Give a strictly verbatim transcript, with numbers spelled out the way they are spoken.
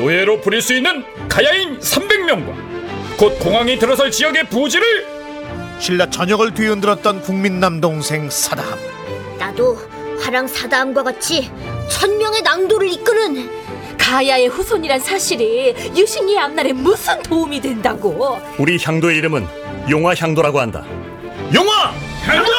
노예로 부릴 수 있는 가야인 삼백 명과 곧 공항이 들어설 지역의 부지를. 신라 전역을 뒤흔들었던 국민 남동생 사다함. 나도 화랑 사다함과 같이 천명의 낭도를 이끄는 가야의 후손이란 사실이 유신이의 앞날에 무슨 도움이 된다고? 우리 향도의 이름은 용화향도라고 한다. 용화! 향도!